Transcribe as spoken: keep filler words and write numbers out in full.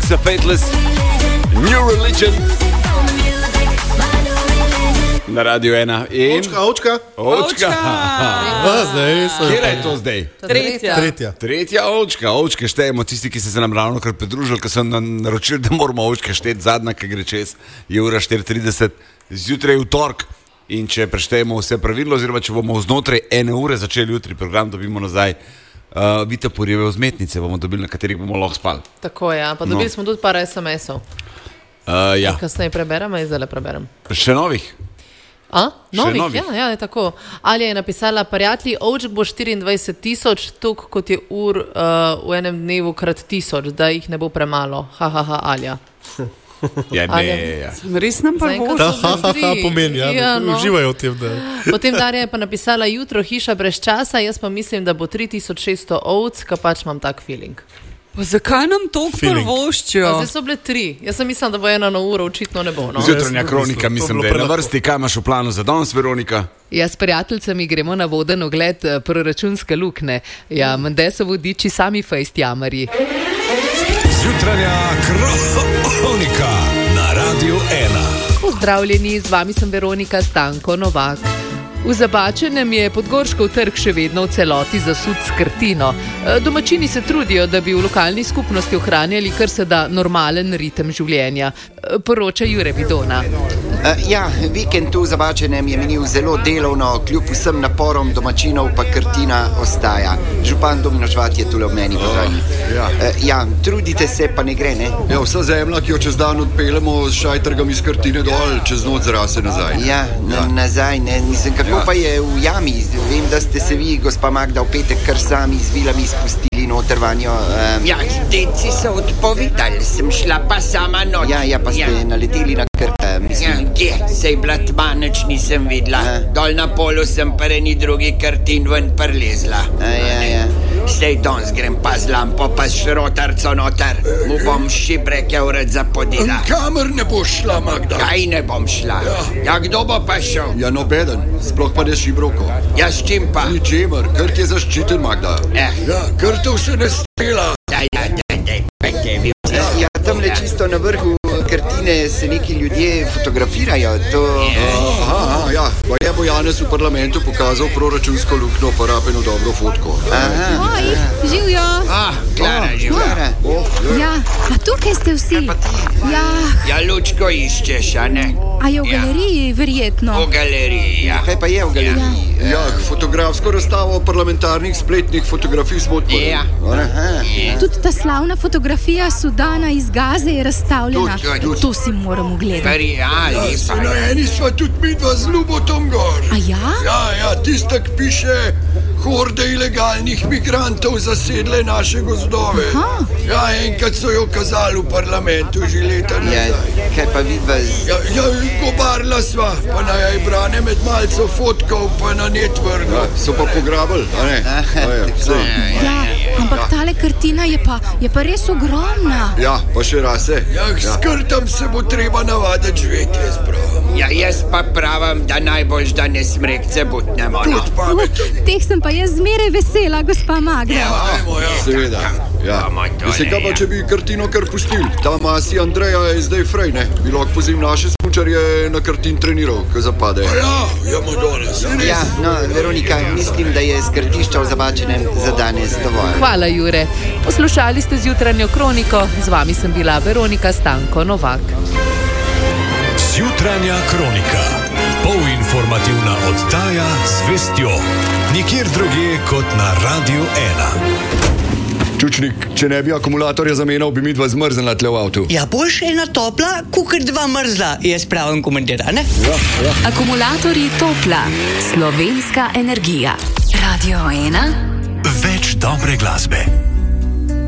Dexter Fateless, New Religion. Na Radio ena. In... Očka, očka. Očka. A, zdaj sem. Kje je to zdaj? Tretja. Tretja. Tretja očka. Očke štejemo, tisti, ki ste se nam ravno kar pridružili, ker sem naročil, da moramo očke šteti. Zadnja, ki gre čez, je ura štiri trideset, zjutraj v torek. In če preštejemo vse pravilno, oziroma če bomo znotraj ene ure začeli jutri program, dobimo nazaj uh, Vita Purjeve vzmetnice, bomo dobili, na katerih bomo lahko spali. Tako je, ja. Pa dobili no. smo tudi par es em esov. Uh, ja. Kasneje preberem, in zdaj preberem. Še novih? A? Novih? novih. Ja, ja, je tako. Alja je napisala, prijatelji, ovčk bo štiriindvajset tisoč, tuk kot je ur uh, v enem dnevu krat tisoč, da jih ne bo premalo. Ha, ha, ha, Alja. Ja, ne, ja. Res nam pa bo. Ha, ha, ha, ha, pomeni, ja. ja no. Uživajo v tem, da. Potem Darja je pa napisala, jutro hiša brez časa, jaz pa mislim, da bo tri tisoč šeststo ovc, ka pač imam tak feeling. Pa zakaj nam to prvoščijo? Zdaj so bile tri. Jaz sem mislila, da bo ena na uro, očitno ne bo. No? Zjutranja kronika, mislim, da je na vrsti. Kaj imaš v planu za danes, Veronika? Ja, s prijateljicami gremo na voden ogled proračunske luknje. Ja, mende so vodiči sami fejst jamarji. Zjutranja kronika na Radio ena. Pozdravljeni, z vami sem Veronika Stanko Novak. V Zabačenem je Podgorškov trg še vedno v celoti zasut s krtino. Domačini se trudijo, da bi v lokalni skupnosti ohranjali kar se da normalen ritem življenja. Poroča Jure Vidona. Uh, ja, vikend v Zabačenem je minil zelo delovno, kljub vsem naporom domačinov pa krtina ostaja. Župan Domino Žvat je tule ob meni. Uh, ja. Uh, ja, trudite se, pa ne gre, ne? Ja, vsa zemlja, ki jo čez dan odpeljemo s šajtrgami iz krtine dol, čez noč zrase nazaj. Ja, ja. nazaj, ne, mislim, kako ja. pa je v jami. Vem, da ste se vi, gospa Magda, v petek kar sami z vilami spustili noter vanjo. Um... Ja, deci so odpovedali, sem šla pa sama noč. Ja, ja, pa ste ja. naleteli na krk. Ja, kje? Sej bila tma, nič nisem videla. A. Dol na polu sem pa eni drugi kartin ven prlezla. A, ja, ja. Sej danes grem pa z lampo, pa s šrotarco noter. Mu bom šibreke ured zapodila. Kamer ne bo šla, Magda? Kaj ne bom šla? Ja, ja kdo bo pa šel? Ja, nobeden, sploh pa ne šibroko. Ja, s čim pa? Ničemer, krt je zaščiten, Magda. Eh. Ja, krtov se ne strela. Ja, ja, ja, ja, ja, ja, ja, tamle čisto na vrhu kartine se neki ljudje fotografirajo. To... Aha, aha, ja. Pa je bo Janez v parlamentu pokazal proračunsko luknjo, pa rabeno dobro fotko. Aha. Oj, živijo. Ah, Klara, življa. Oh, ja, a tukaj ste vsi. Ja, ja, lučko iščeš, a ne? A je v galeriji, ja. verjetno. V galeriji, ja. Kaj pa je v galeriji? Ja, ja fotografsko razstavo parlamentarnih spletnih fotografij smo odprli. Ja. Ja. Tudi ta slavna fotografija Sudana iz Gaze je razstavljena. Tud, tud. To si moramo gledati. Ja, ja, na eni sva tudi midva z Ljubotom gor. A ja? Ja, ja, tista, ki piše, horde ilegalnih migrantov zasedle naše gozdove. Aha. Ja, enkrat so jo kazali v parlamentu že leta nazaj. Ja, kaj pa vidva z... Ja, ja, gobarla sva, pa na jaj brane med malco fotkov, pa na net vrgo. Ja, so pa pograbili, a ne? Aha, ja, ja, ja, ampak ja. tale kartina je pa, je pa res ogromna. Ja, pa še rase. Ja, skrtam se bo treba navaditi živeti, jaz pravim. Ja, jaz pa pravim, da najboljš, da ne smrekce butnemo. Tudi pametno. Teh sem pa jaz zmeraj vesela, gospa Magda. Ja, ajmo, ja. Seveda, ja. Mislim, kaj pa, če bi kartino kar pustili? Ta masi Andreja je zdaj frej, ne? Bi lahko pozim naše smučarje na kartin treniral, ko zapade. A ja, ja, Madonna, se res. Ja, no, Veronika, mislim, da je z kartišča v Zabačenem za danes dovolj. Hvala, Jure. Poslušali ste Zjutranjo kroniko, z vami sem bila Veronika Stanko Novak. Zjutranja kronika. Polinformativna oddaja z vestjo. Nikjer drugje kot na Radio ena. Čučnik, če ne bi akumulatorja zamenjal, bi mi dva zmrznila tle v avtu. Ja, boš ena topla, kukor dva mrzla, jaz pravim komentira, ne? Ja, ja. Akumulatorji Topla. Slovenska energija. Radio ena. Več dobre glasbe.